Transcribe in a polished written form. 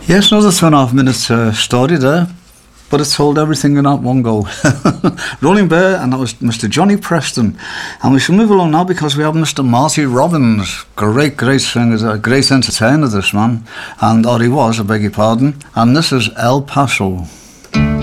Yes, another 2.5 minutes story there, but it told everything in that one go. Rolling Bear, and that was Mr. Johnny Preston. And we shall move along now because we have Mr. Marty Robbins. Great singer, a great entertainer, this man. And, or he was, I beg your pardon. And this is El Paso.